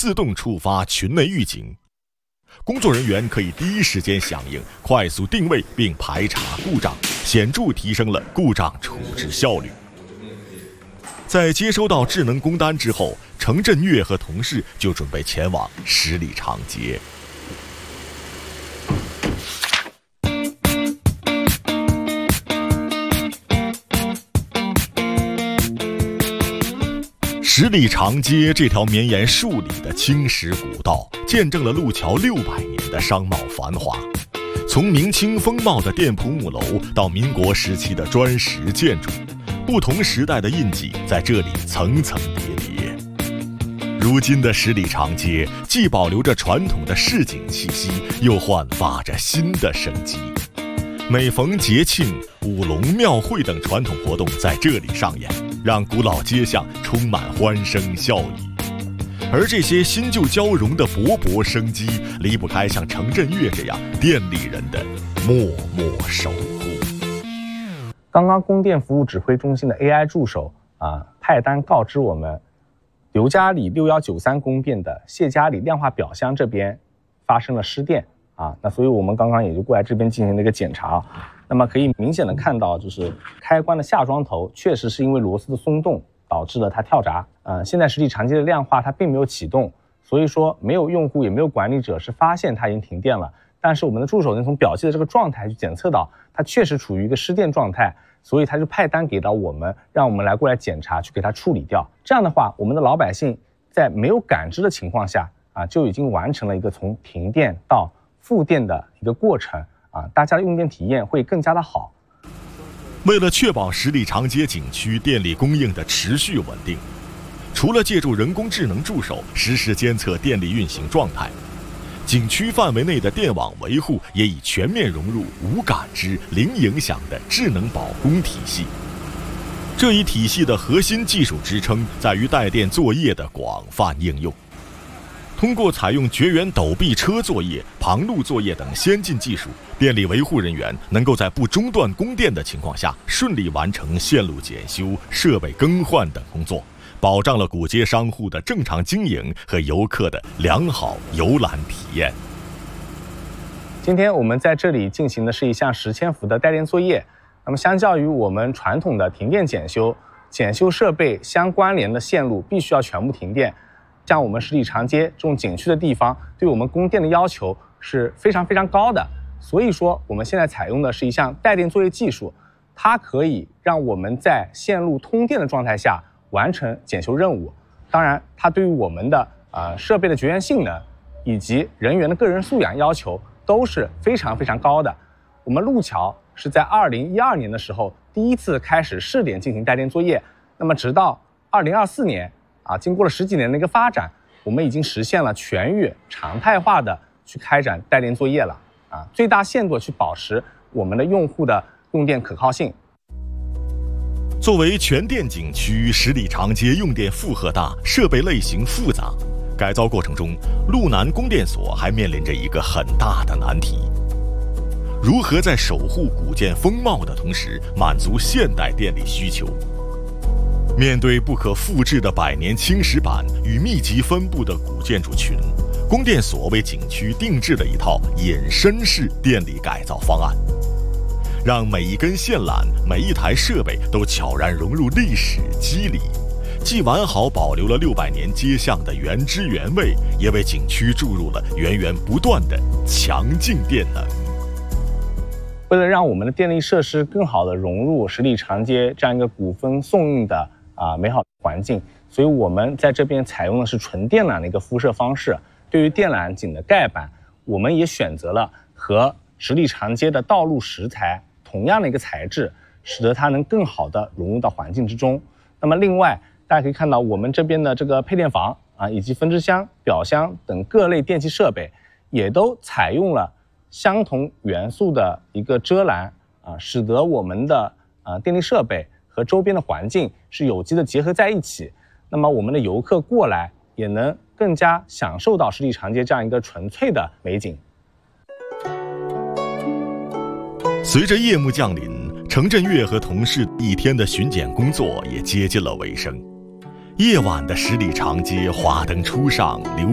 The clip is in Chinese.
自动触发群内预警，工作人员可以第一时间响应，快速定位并排查故障，显著提升了故障处置效率。在接收到智能工单之后，程振岳和同事就准备前往十里长街。十里长街这条绵延数里的青石古道，见证了路桥600年的商贸繁华。从明清风貌的店铺木楼到民国时期的砖石建筑，不同时代的印记在这里层层叠叠。如今的十里长街既保留着传统的市井气息，又焕发着新的生机。每逢节庆、舞龙庙会等传统活动在这里上演，让古老街巷充满欢声笑语。而这些新旧交融的勃勃生机，离不开像程振岳这样店里人的默默守护。 刚刚供电服务指挥中心的 AI 助手派单告知我们，刘家里6193供电的谢家里亮化表箱这边发生了失电那所以我们刚刚也就过来这边进行了一个检查。那么可以明显的看到，就是开关的下装头确实是因为螺丝的松动导致了它跳闸。现在十里长街的亮化它并没有启动，所以说没有用户也没有管理者是发现它已经停电了。但是我们的助手能从表记的这个状态去检测到它确实处于一个失电状态，所以他就派单给到我们，让我们来过来检查，去给它处理掉。这样的话，我们的老百姓在没有感知的情况下就已经完成了一个从停电到复电的一个过程大家的用电体验会更加的好。 为了确保十里长街景区电力供应的持续稳定，除了借助人工智能助手实时监测电力运行状态，景区范围内的电网维护也已全面融入无感知、零影响的智能保供体系。这一体系的核心技术支撑在于带电作业的广泛应用。通过采用绝缘陡壁车作业、旁路作业等先进技术，电力维护人员能够在不中断供电的情况下，顺利完成线路检修、设备更换等工作，保障了古街商户的正常经营和游客的良好游览体验。 今天我们在这里进行的是一项10千伏的带电作业。那么相较于我们传统的停电检修，检修设备相关联的线路必须要全部停电。像我们十里长街这种景区的地方，对我们供电的要求是非常非常高的，所以说我们现在采用的是一项带电作业技术，它可以让我们在线路通电的状态下完成检修任务。当然，它对于我们的设备的绝缘性能以及人员的个人素养要求都是非常非常高的。我们路桥是在2012年的时候第一次开始试点进行带电作业，那么直到2024年经过了10几年的一个发展，我们已经实现了全域常态化的去开展带电作业了最大限度去保持我们的用户的用电可靠性。 作为全电景区，十里长街用电负荷大，设备类型复杂，改造过程中，路南供电所还面临着一个很大的难题：如何在守护古建风貌的同时，满足现代电力需求？面对不可复制的100年青石板与密集分布的古建筑群，供电所为景区定制了一套隐身式电力改造方案，让每一根线缆、每一台设备都悄然融入历史肌理，既完好保留了600年街巷的原汁原味，也为景区注入了源源不断的强劲电能。 为了让我们的电力设施更好地融入十里长街这样一个古风宋韵的美好环境，所以我们在这边采用的是纯电缆的一个敷设方式。对于电缆井的盖板，我们也选择了和十里长街的道路石材同样的一个材质，使得它能更好地融入到环境之中。那么另外，大家可以看到我们这边的这个配电房以及分支箱、表箱等各类电器设备，也都采用了相同元素的一个遮拦使得我们的电力设备和周边的环境是有机的结合在一起。那么我们的游客过来也能更加享受到十里长街这样一个纯粹的美景。 随着夜幕降临，程振岳和同事一天的巡检工作也接近了尾声。夜晚的十里长街，华灯初上，流